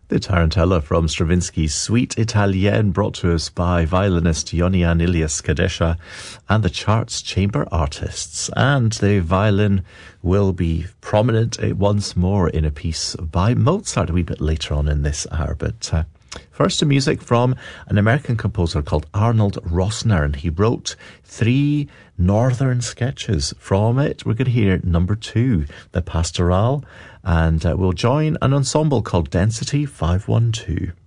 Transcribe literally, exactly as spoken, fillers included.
The Tarantella from Stravinsky's Suite Italienne, brought to us by violinist Ionian Ilias Kadesha and the Charts Chamber Artists. And the violin will be prominent once more in a piece by Mozart a wee bit later on in this hour. But uh, first, to music from an American composer called Arnold Rosner, and he wrote three northern sketches. From it, we're going to hear number two, the Pastoral, and uh, we'll join an ensemble called Density five one two.